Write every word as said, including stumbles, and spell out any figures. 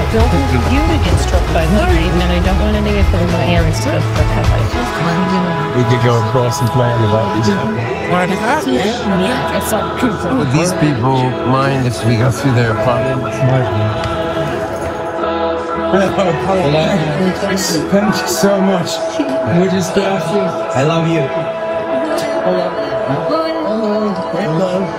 don't want you to get struck by lightning, and I don't want any of my parents to get struck by lightning. We could go across and play in the Would these people mind if we go through their apartment? Thank you so much. We're just I love you. I love you.